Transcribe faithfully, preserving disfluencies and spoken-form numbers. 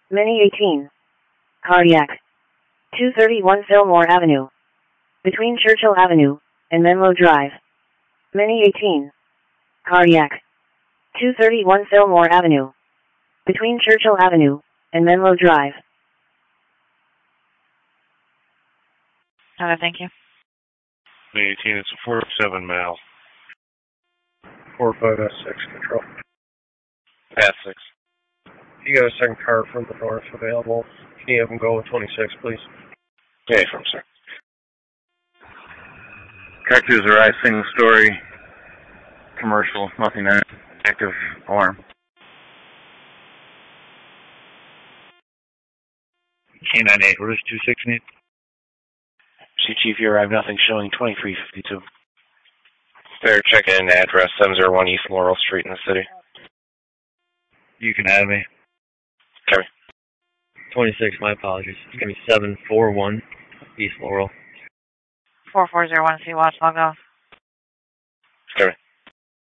Mini eighteen. Cardiac. two thirty-one Fillmore Avenue. Between Churchill Avenue and Menlo Drive. Mini eighteen. Cardiac. two thirty-one Fillmore Avenue. Between Churchill Avenue and Menlo Drive. Uh, thank you. Mini eighteen, it's a four seven mile. four five S six, control. Pass six. You got a second car from the north available. Can you have them go with twenty-six, please? Yeah, from sir. Characters arrive, single story, commercial, nothing active alarm. K nine eight, Rouge two six eight. See, Chief, you arrived, nothing showing twenty-three fifty-two. They're checking in address seven oh one East Laurel Street in the city. You can add me. Carry. twenty-six, my apologies. It's going to be seven four one East Laurel. four four zero one, see watch, log off.